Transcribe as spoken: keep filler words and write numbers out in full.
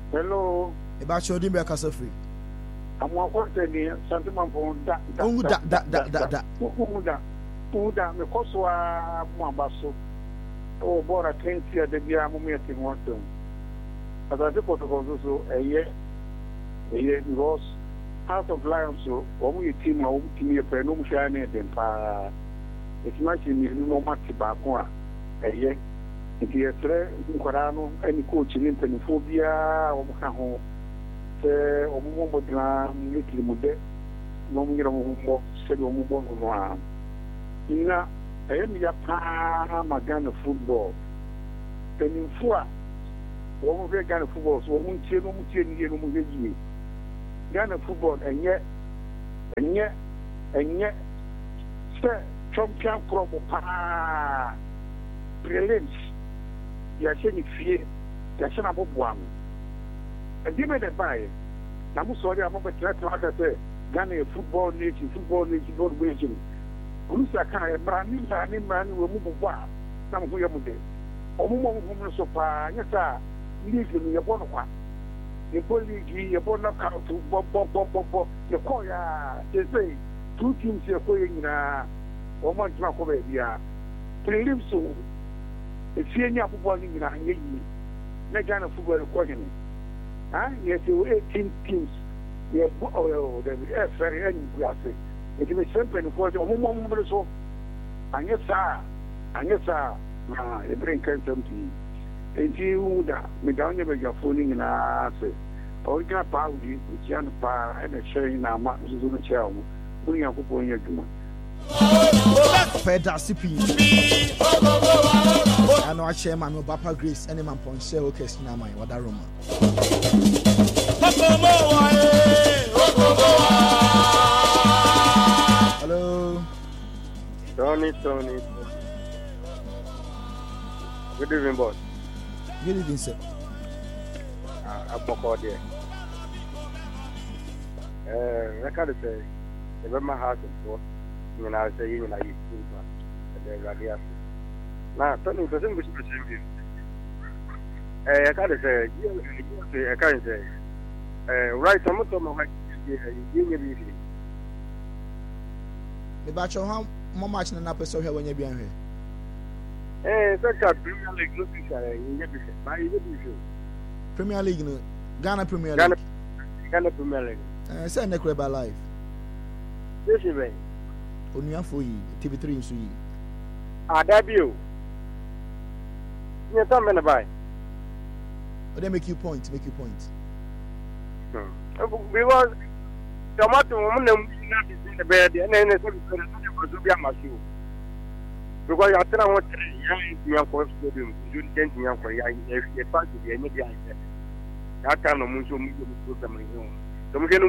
Hello. About your dimber casa free. I'm one day, something for that. Oh, that, that, that, that, that. Who that? Who that? The Koswa Mambaso. Oh, boy, I can't see the Diamond in one thing. As I suppose also a year, a year because House of Lions, so only a team of team of Penum Shani and Pa. It's much in no much about a year. If you are Corano, any coach in Phobia or Maho, say, or Mobodram, little Mude, Momo, said Omo. Ina, I am your pa, Magana football. Then in four, one of your Ghana football, so one chain, one chain, year, one Ghana football, and yet, and yet, and yet, sir, champion crop pa, prelims. You are saying fear, you are saying about one. And give me the buy. I'm sorry, I'm not trying to say Ghana football nation, football nation, not waging. Who's a kind of brand new man will move a while. Some of you day. Omo woman so far, yes, sir. League in your one one. Your colleague, your one knockout to Bob Bob Bob Bob, your coya. They say two teams are going na one month back over here. Prelim so. If you are football in a year, not Ghana football recording. Ah, yes, you eighteen teams. You have oh, the very end. We are saying it is simple for the home so. And yes, sir, and yes, sir, ah, the brain can't something. And you that me down never your phoning in a say. Or you got power, you can't power and a sharing our marks in the chair. Putting up upon your human. Feda C P. I know I share my Papa Grace and my Ponce Okes Nama, what a Roma. Hello, Tony, Tony. Good evening, boss. Good evening, sir. I'm not there. Uh, I can't say, if my house is for. You know, say you know, you see, the radiation. Now, Tony, for some reason, I can't say, I can't say, right, I'm not talking about you. The batch of how much an episode here when you're being here. Eh, that's a Premier League, look at it. Premier League, Ghana Premier League. Ghana Premier League. I said, Necreba Live. This is right. Only for you, T V three in Sui. Ah, debut. You're talking about. But they make you point, make you point. Because tomato woman not in the bed, and then it's going to be a machine. Because you're telling what young course to do, you can't young for young if you're part of the energy. That kind of moon, so